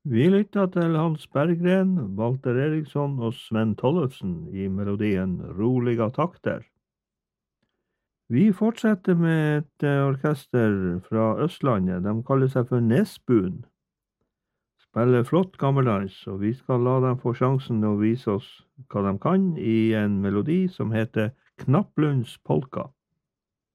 Vi lytter til Hans Berggren, Walter Eriksson og Sven Tollefsen i melodien Roliga takter. Vi fortsetter med et orkester fra Østlandet. De kaller seg for Nesbuen. Spiller flott gammeldans, og vi skal la dem få sjansen å vise oss hva de kan i en melodi som heter Knapplunds polka.